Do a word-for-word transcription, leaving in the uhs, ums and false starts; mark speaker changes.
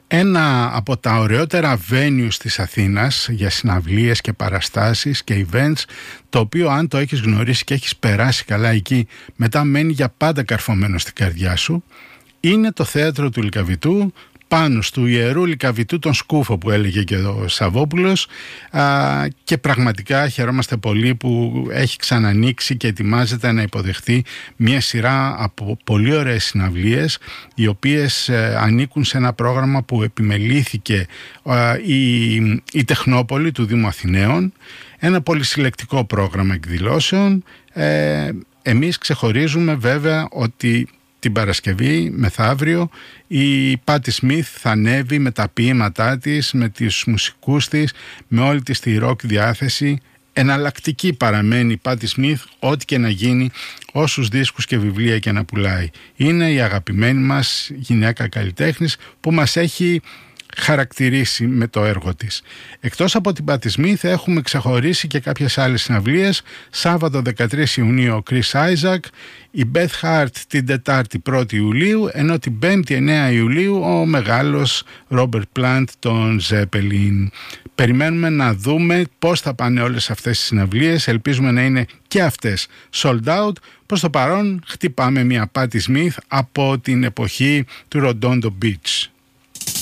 Speaker 1: ένα από τα ωραιότερα venues της Αθήνας για συναυλίες και παραστάσεις και events, το οποίο αν το έχεις γνωρίσει και έχεις περάσει καλά εκεί, μετά μένει για πάντα καρφωμένο στην καρδιά σου, είναι το θέατρο του Λυκαβητού, πάνω του ιερού Λυκαβητού τον Σκούφο που έλεγε και ο Σαββόπουλος, α, και πραγματικά χαιρόμαστε πολύ που έχει ξανανοίξει και ετοιμάζεται να υποδεχθεί μια σειρά από πολύ ωραίες συναυλίες, οι οποίες ε, ανήκουν σε ένα πρόγραμμα που επιμελήθηκε ε, η, η Τεχνόπολη του Δήμου Αθηναίων, ένα πολυσυλλεκτικό πρόγραμμα εκδηλώσεων. ε, εμείς ξεχωρίζουμε βέβαια ότι την Παρασκευή μεθαύριο η Πάτι Σμιθ θα ανέβει με τα ποίηματά της, με τους μουσικούς της, με όλη της τη ροκ διάθεση. Εναλλακτική παραμένει η Πάτι Σμιθ, ό,τι και να γίνει, όσους δίσκους και βιβλία και να πουλάει. Είναι η αγαπημένη μας γυναίκα καλλιτέχνης που μας έχει χαρακτηρίσει με το έργο της. Εκτός από την Πάτι Σμιθ έχουμε ξεχωρίσει και κάποιες άλλες συναυλίες. Σάββατο δεκατρείς Ιουνίου ο Chris Isaac, η Beth Hart την Τετάρτη πρώτη Ιουλίου, ενώ την Πέμπτη εννέα Ιουλίου ο μεγάλος Robert Plant των Zeppelin. Περιμένουμε να δούμε πώς θα πάνε όλες αυτές τις συναυλίες. Ελπίζουμε να είναι και αυτές sold out. Προς το παρόν χτυπάμε μια Πάτι Σμιθ από την εποχή του Redondo Beach.